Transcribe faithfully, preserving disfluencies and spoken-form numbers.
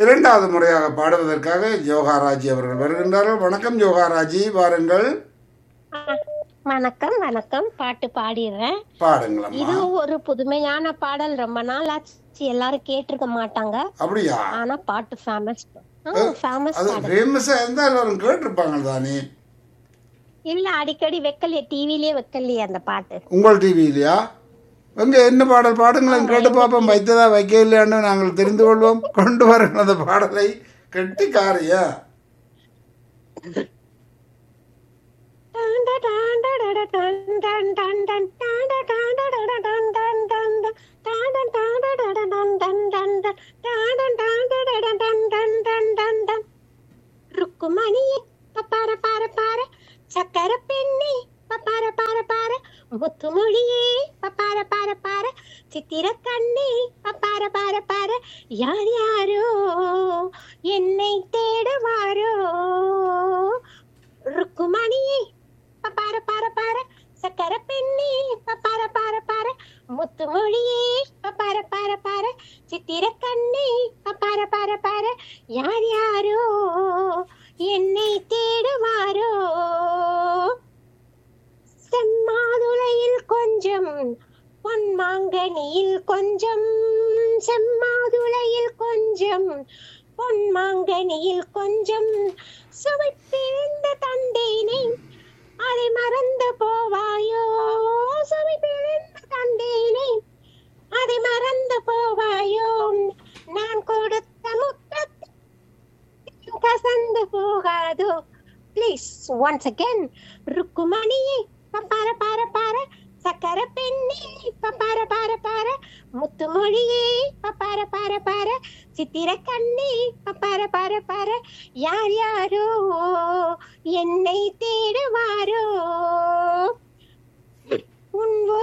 இரண்டாவது முறையாக பாடுவதற்காக யோகாராஜி அவர்கள் வருகின்றார்கள். வணக்கம் யோகாராஜி, வாருங்கள். வணக்கம் வணக்கம். பாட்டு பாடிடுறேன். பாடுங்களா. இது ஒரு புதுமையான பாடல், ரொம்ப நாள் ஆச்சு, எல்லாரும் கேட்டிருக்க மாட்டாங்க. அப்படியா? ஆனா பாட்டு ஃபேமஸ். ஃபேமஸ் அது பாடல் ஃபேமஸா இருந்தா எல்லாரும் கேட்டிருப்பாங்க தானே. இல்ல, அடிக்கடி வைக்கலையே, டிவிலயே வைக்கலையே அந்த பாட்டு. உங்கள் டிவி இல்லையா? எங்க என்ன பாடல் பாடுங்களேன், கேட்டு பார்ப்போம். வைத்ததா வைக்க இல்லையான்னு நாங்கள் தெரிந்து கொள்வோம். கொண்டு வரணும் அந்த பாடலை. கெட்டி காரியா. ருக்குமணியே பப்பார பார பார, சக்கர பெண்ணே பப்பார பார பார, முத்துமொழியே பப்பார பார பார, சித்திர கண்ணே பப்பார பார பார, யார் யாரோ என்னை தேடுவாரோ. ருக்குமணியே பப்பார பார பார, சக்கர பெண்ணே பப்பார பார பார, முத்துமொழியே பப்பார பார பார, சித்திர கண்ணே பப்பார பார பார, யார் யாரோ என்னை தேடுவாரோ. செம்மாதுளையில் கொஞ்சம் பொன்மாங்கனியில் கொஞ்சம், செம்மாதுளையில் கொஞ்சம் பொன்மாங்கனியில் கொஞ்சம், சுவை பிழிந்த தந்தேனே அதை மறந்து போவாயோ. சுவை பிழிந்த தந்தேனே அதை மறந்து போவாயோ. நான் கொடுத்த முத்தத்தை கசந்து போகாதோ. Please, once again. ருக்குமணியே பப்பார பார பார, சக்கர பெண்ணே பப்பார பார பார, முத்துமொழியே பப்பார பார பார, சித்திர கண்ணே பப்பார பார பார, யார் யாரோ என்னை தே